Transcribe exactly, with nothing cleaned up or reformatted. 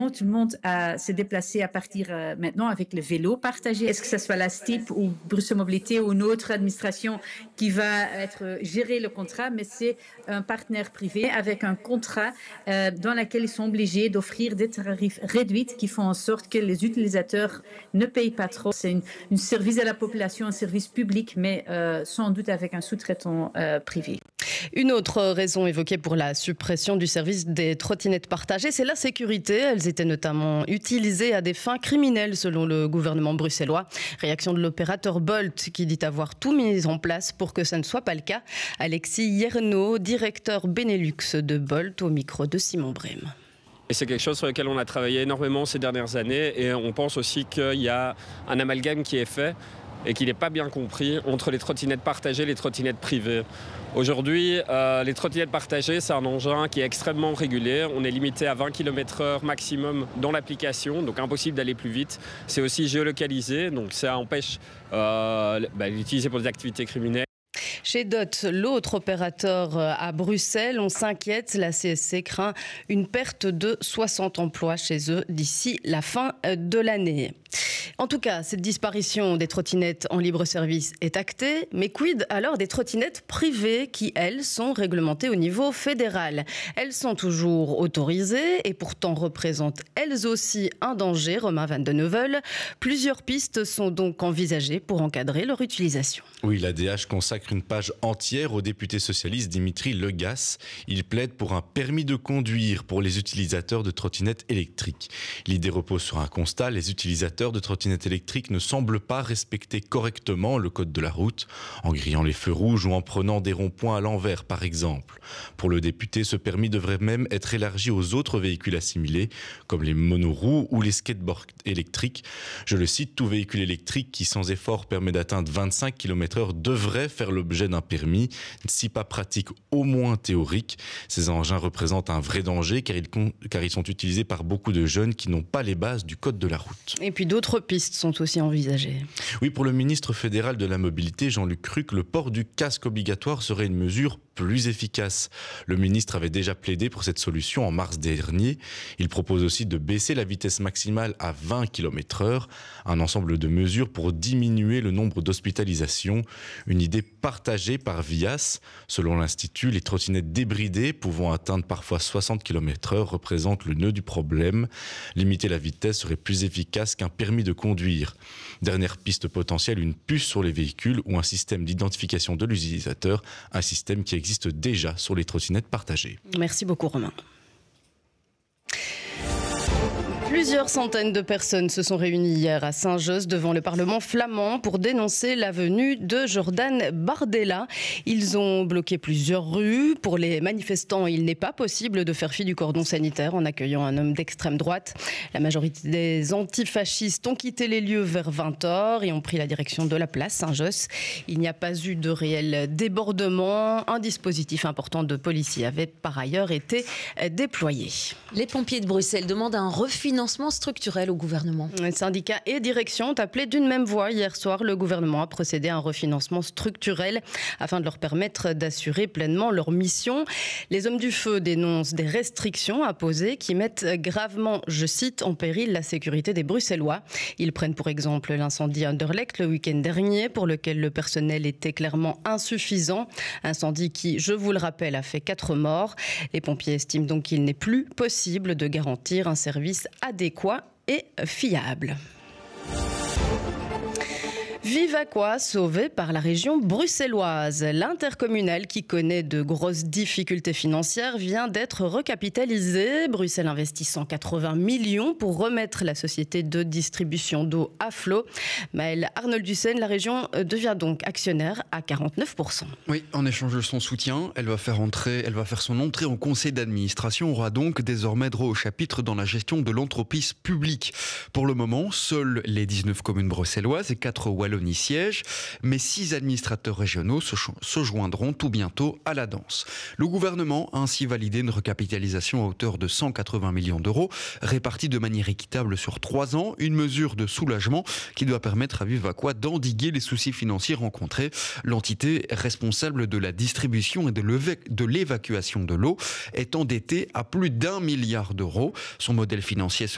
Tout le monde a se déplacé à partir euh, maintenant avec le vélo partagé. Est-ce que ce soit la S T I P ou Bruxelles Mobilité ou une autre administration qui va être euh, gérer le contrat, mais c'est un partenaire privé avec un contrat euh, dans lequel ils sont obligés d'offrir des tarifs réduits qui font en sorte que les utilisateurs ne payent pas trop. C'est une, une service à la population, un service public, mais euh, sans doute avec un sous-traitant euh, privé. Une autre raison évoquée pour la suppression du service des trottinettes partagées, c'est la sécurité. Elles étaient notamment utilisées à des fins criminelles selon le gouvernement bruxellois. Réaction de l'opérateur Bolt qui dit avoir tout mis en place pour que ça ne soit pas le cas. Alexis Yerno, directeur Benelux de Bolt, au micro de Simon Brem. Et c'est quelque chose sur lequel on a travaillé énormément ces dernières années et on pense aussi qu'il y a un amalgame qui est fait et qu'il n'est pas bien compris entre les trottinettes partagées et les trottinettes privées. Aujourd'hui, euh, les trottinettes partagées, c'est un engin qui est extrêmement régulé. On est limité à vingt kilomètres heure maximum dans l'application, donc impossible d'aller plus vite. C'est aussi géolocalisé, donc ça empêche euh, bah, d'utiliser pour des activités criminelles. Chez D O T, l'autre opérateur à Bruxelles, on s'inquiète. La C S C craint une perte de soixante emplois chez eux d'ici la fin de l'année. En tout cas, cette disparition des trottinettes en libre service est actée. Mais quid alors des trottinettes privées qui, elles, sont réglementées au niveau fédéral? Elles sont toujours autorisées et pourtant représentent elles aussi un danger. Romain Van de Neuvel. Plusieurs pistes sont donc envisagées pour encadrer leur utilisation. Oui, l'A D H consacre une page entière au député socialiste Dimitri Legas. Il plaide pour un permis de conduire pour les utilisateurs de trottinettes électriques. L'idée repose sur un constat, les utilisateurs de trottinettes électriques ne semblent pas respecter correctement le code de la route, en grillant les feux rouges ou en prenant des ronds-points à l'envers par exemple. Pour le député, ce permis devrait même être élargi aux autres véhicules assimilés, comme les monoroues ou les skateboards électriques. Je le cite, tout véhicule électrique qui sans effort permet d'atteindre vingt-cinq kilomètres heure devrait faire l'objet d'un permis, si pas pratique, au moins théorique. Ces engins représentent un vrai danger car ils, car ils sont utilisés par beaucoup de jeunes qui n'ont pas les bases du code de la route. Et puis d'autres pistes sont aussi envisagées. Oui, pour le ministre fédéral de la Mobilité, Jean-Luc Cruc, le port du casque obligatoire serait une mesure plus efficace. Le ministre avait déjà plaidé pour cette solution en mars dernier. Il propose aussi de baisser la vitesse maximale à vingt kilomètres heure, un ensemble de mesures pour diminuer le nombre d'hospitalisations. Une idée partagée par Vias. Selon l'Institut, les trottinettes débridées pouvant atteindre parfois soixante kilomètres heure représentent le nœud du problème. Limiter la vitesse serait plus efficace qu'un permis de conduire. Dernière piste potentielle, une puce sur les véhicules ou un système d'identification de l'utilisateur, un système qui existe déjà sur les trottinettes partagées. Merci beaucoup Romain. Plusieurs centaines de personnes se sont réunies hier à Saint-Josse devant le Parlement flamand pour dénoncer la venue de Jordan Bardella. Ils ont bloqué plusieurs rues. Pour les manifestants, il n'est pas possible de faire fi du cordon sanitaire en accueillant un homme d'extrême droite. La majorité des antifascistes ont quitté les lieux vers vingt heures et ont pris la direction de la place Saint-Josse. Il n'y a pas eu de réel débordement. Un dispositif important de policiers avait par ailleurs été déployé. Les pompiers de Bruxelles demandent un refinancement structurel au gouvernement. Les syndicats et direction ont appelé d'une même voix hier soir. Le gouvernement a procédé à un refinancement structurel afin de leur permettre d'assurer pleinement leur mission. Les hommes du feu dénoncent des restrictions imposées qui mettent gravement, je cite, en péril la sécurité des Bruxellois. Ils prennent pour exemple l'incendie à Anderlecht le week-end dernier pour lequel le personnel était clairement insuffisant. Incendie qui, je vous le rappelle, a fait quatre morts. Les pompiers estiment donc qu'il n'est plus possible de garantir un service adéquat et fiable. Vivaquois sauvé par la région bruxelloise. L'intercommunal qui connaît de grosses difficultés financières vient d'être recapitalisé. Bruxelles investit cent quatre-vingts millions pour remettre la société de distribution d'eau à flot. Maëlle Arnold-Dussen, la région devient donc actionnaire à quarante-neuf pour cent. Oui, en échange de son soutien, elle va faire entrer, elle va faire son entrée en conseil d'administration, aura donc désormais droit au chapitre dans la gestion de l'entreprise publique. Pour le moment, seules les dix-neuf communes bruxelloises et quatre Wallonie siège, mais six administrateurs régionaux se, se joindront tout bientôt à la danse. Le gouvernement a ainsi validé une recapitalisation à hauteur de cent quatre-vingts millions d'euros, répartie de manière équitable sur trois ans, une mesure de soulagement qui doit permettre à Vivaquois d'endiguer les soucis financiers rencontrés. L'entité responsable de la distribution et de l'évacuation de l'eau est endettée à plus d'un milliard d'euros. Son modèle financier